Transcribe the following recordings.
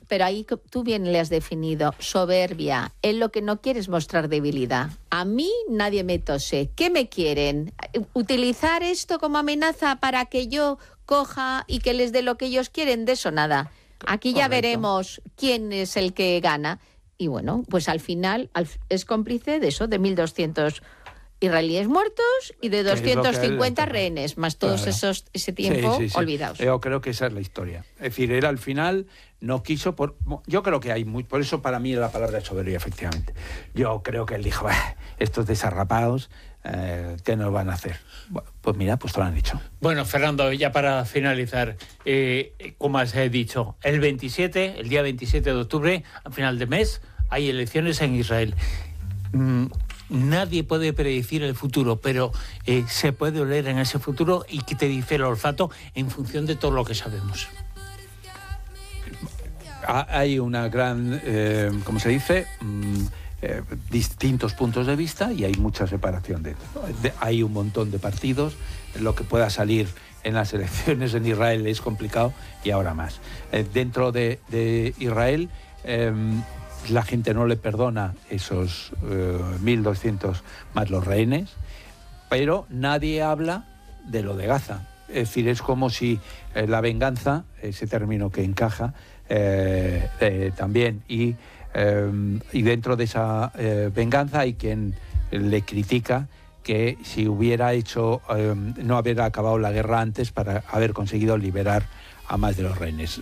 Pero ahí tú bien le has definido, soberbia. Él lo que no quiere es mostrar debilidad. A mí nadie me tose. ¿Qué me quieren? ¿Utilizar esto como amenaza para que yo coja y que les dé lo que ellos quieren? De eso nada. Aquí ya veremos quién es el que gana. Y bueno, pues al final es cómplice de eso, de 1.200 israelíes muertos y de 250 rehenes, más todos ese tiempo olvidados. Yo creo que esa es la historia. Es decir, él al final no quiso... Yo creo que hay por eso para mí la palabra es soberbia, efectivamente. Yo creo que él dijo, estos desarrapados, ¿qué nos van a hacer? Bueno, pues mira, pues te lo han dicho. Bueno, Fernando, ya para finalizar, como has dicho, el día 27 de octubre, a final de mes, hay elecciones en Israel. Nadie puede predecir el futuro, pero se puede oler en ese futuro y que te dice el olfato en función de todo lo que sabemos. Hay una gran, ¿cómo se dice? Distintos puntos de vista y hay mucha separación hay un montón de partidos. Lo que pueda salir en las elecciones en Israel es complicado y ahora más. Dentro de Israel la gente no le perdona esos 1.200 más los rehenes, pero nadie habla de lo de Gaza. Es decir, es como si la venganza, ese término que encaja también, y dentro de esa venganza hay quien le critica que si hubiera no haber acabado la guerra antes para haber conseguido liberar a más de los rehenes.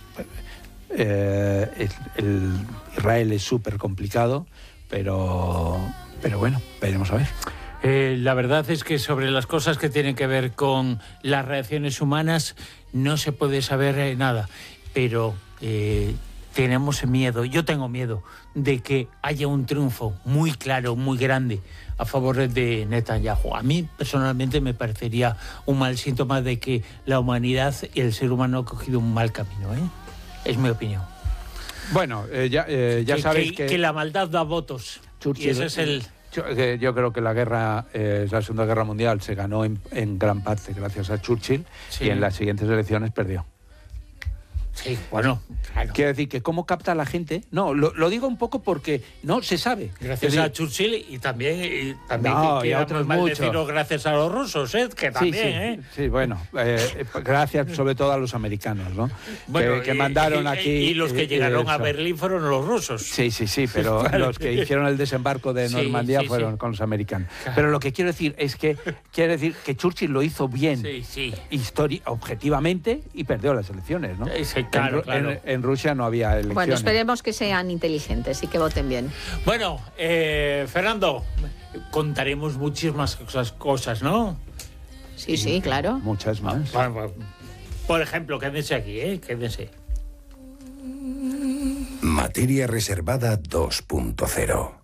Israel es súper complicado, pero bueno, veremos a ver. La verdad es que sobre las cosas que tienen que ver con las reacciones humanas no se puede saber nada, pero tenemos miedo, yo tengo miedo de que haya un triunfo muy claro, muy grande a favor de Netanyahu. A mí personalmente me parecería un mal síntoma de que la humanidad y el ser humano ha cogido un mal camino, Es mi opinión. Bueno, ya sabéis que la maldad da votos. Churchill, y ese es el... Yo creo que la Segunda Guerra Mundial se ganó en gran parte gracias a Churchill y en las siguientes elecciones perdió. Sí, bueno, claro. Quiero decir que cómo capta la gente. No, lo digo un poco porque no se sabe. Gracias a Churchill y también y a otros muchos. Gracias a los rusos, que también, Sí, bueno, gracias sobre todo a los americanos, ¿no? Bueno, que mandaron aquí. Y los que llegaron a Berlín fueron los rusos. Sí, pero los que hicieron el desembarco de Normandía fueron con los americanos. Claro. Pero lo que quiero decir es que Churchill lo hizo bien, objetivamente, y perdió las elecciones, ¿no? Claro. En Rusia no había elecciones. Bueno, esperemos que sean inteligentes y que voten bien. Bueno, Fernando, contaremos muchísimas cosas, ¿no? Sí, claro. Muchas más. Por ejemplo, quédense aquí, quédense. Materia reservada 2.0.